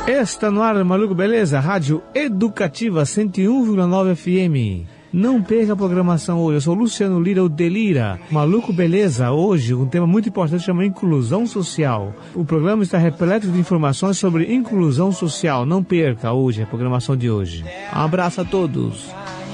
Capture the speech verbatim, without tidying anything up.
Está no ar, Maluco Beleza, Rádio Educativa cento e um vírgula nove F M. Não perca a programação hoje. Eu sou Luciano Lira, o Delira. Maluco Beleza, hoje um tema muito importante chama inclusão social. O programa está repleto de informações sobre inclusão social. Não perca hoje a programação de hoje. Um abraço a todos.